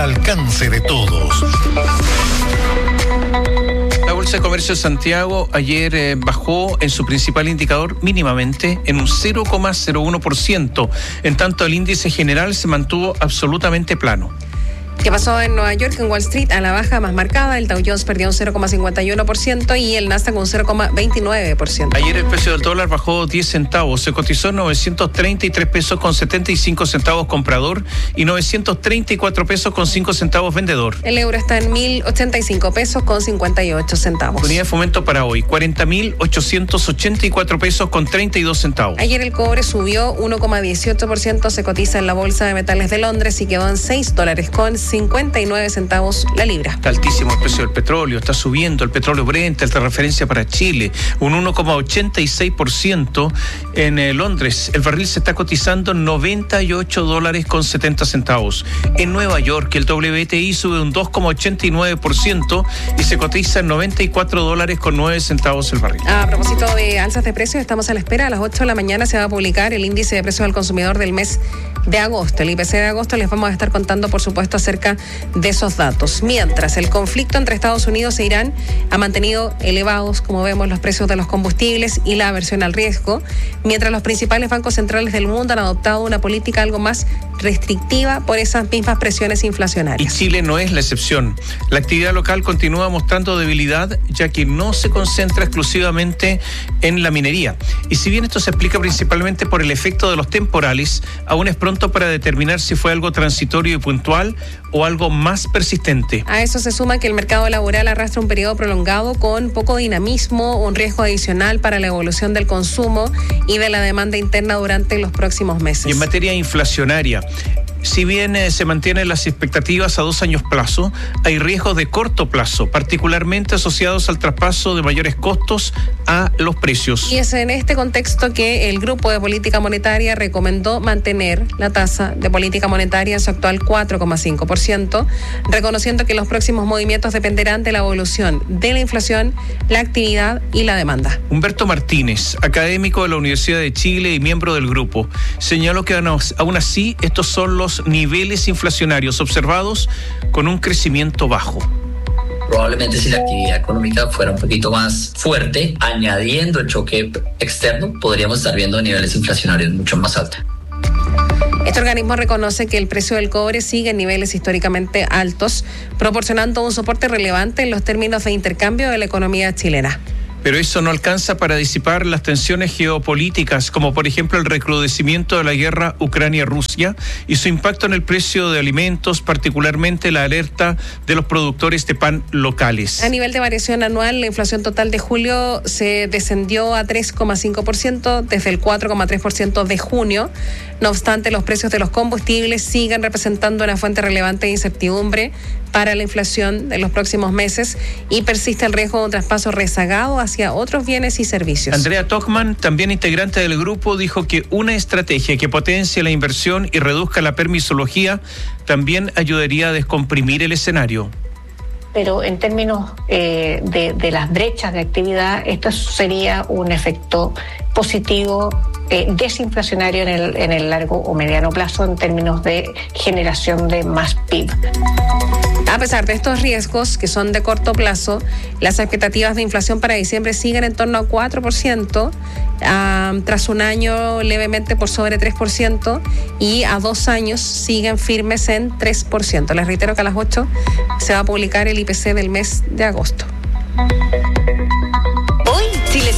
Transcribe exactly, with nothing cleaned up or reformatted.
alcance de todos. La Bolsa de Comercio de Santiago ayer eh, bajó en su principal indicador mínimamente en un cero coma cero uno por ciento. En tanto, el índice general se mantuvo absolutamente plano. ¿Qué pasó en Nueva York? En Wall Street, a la baja más marcada, el Dow Jones perdió un cero coma cincuenta y uno por ciento y el Nasdaq un cero coma veintinueve por ciento. Ayer el precio del dólar bajó diez centavos, se cotizó en novecientos treinta y tres pesos con setenta y cinco centavos comprador y novecientos treinta y cuatro pesos con cinco centavos vendedor. El euro está en mil ochenta y cinco pesos con cincuenta y ocho centavos. Unidad de fomento para hoy, cuarenta mil ochocientos ochenta y cuatro pesos con treinta y dos centavos. Ayer el cobre subió uno coma dieciocho por ciento, se cotiza en la Bolsa de Metales de Londres y quedó en seis dólares con cincuenta y nueve centavos la libra. Está altísimo el precio del petróleo, está subiendo el petróleo Brent, alta referencia para Chile, un uno coma ochenta y seis por ciento en eh, Londres. El barril se está cotizando en noventa y ocho dólares con setenta centavos. En Nueva York el W T I sube un dos coma ochenta y nueve por ciento y se cotiza en noventa y cuatro dólares con nueve centavos el barril. A propósito de alzas de precios, estamos a la espera. A las ocho de la mañana se va a publicar el índice de precios al consumidor del mes de agosto. El I P C de agosto les vamos a estar contando, por supuesto, acerca de esos datos. Mientras, el conflicto entre Estados Unidos e Irán ha mantenido elevados, como vemos, los precios de los combustibles y la aversión al riesgo, mientras los principales bancos centrales del mundo han adoptado una política algo más restrictiva por esas mismas presiones inflacionarias. Y Chile no es la excepción. La actividad local continúa mostrando debilidad, ya que no se concentra exclusivamente en la minería. Y si bien esto se explica principalmente por el efecto de los temporales, aún es pronto para determinar si fue algo transitorio y puntual o algo más persistente. A eso se suma que el mercado laboral arrastra un periodo prolongado con poco dinamismo, un riesgo adicional para la evolución del consumo y de la demanda interna durante los próximos meses. Y en materia inflacionaria, si bien eh, se mantienen las expectativas a dos años plazo, hay riesgos de corto plazo, particularmente asociados al traspaso de mayores costos a los precios. Y es en este contexto que el Grupo de Política Monetaria recomendó mantener la tasa de política monetaria en su actual cuatro coma cinco por ciento, reconociendo que los próximos movimientos dependerán de la evolución de la inflación, la actividad y la demanda. Humberto Martínez, académico de la Universidad de Chile y miembro del grupo, señaló que aún así estos son los niveles inflacionarios observados con un crecimiento bajo. Probablemente si la actividad económica fuera un poquito más fuerte, añadiendo el choque externo, podríamos estar viendo niveles inflacionarios mucho más altos. Este organismo reconoce que el precio del cobre sigue en niveles históricamente altos, proporcionando un soporte relevante en los términos de intercambio de la economía chilena. Pero eso no alcanza para disipar las tensiones geopolíticas, como por ejemplo el recrudecimiento de la guerra Ucrania-Rusia y su impacto en el precio de alimentos, particularmente la alerta de los productores de pan locales. A nivel de variación anual, la inflación total de julio se descendió a tres coma cinco por ciento desde el cuatro coma tres por ciento de junio. No obstante, los precios de los combustibles siguen representando una fuente relevante de incertidumbre para la inflación en los próximos meses y persiste el riesgo de un traspaso rezagado hacia otros bienes y servicios. Andrea Tochman, también integrante del grupo, dijo que una estrategia que potencie la inversión y reduzca la permisología también ayudaría a descomprimir el escenario. Pero en términos eh, de, de las brechas de actividad, esto sería un efecto positivo, eh, desinflacionario en el, en el largo o mediano plazo en términos de generación de más P I B. A pesar de estos riesgos, que son de corto plazo, las expectativas de inflación para diciembre siguen en torno a cuatro por ciento, uh, tras un año levemente por sobre tres por ciento, y a dos años siguen firmes en tres por ciento. Les reitero que a las ocho se va a publicar el I P C del mes de agosto.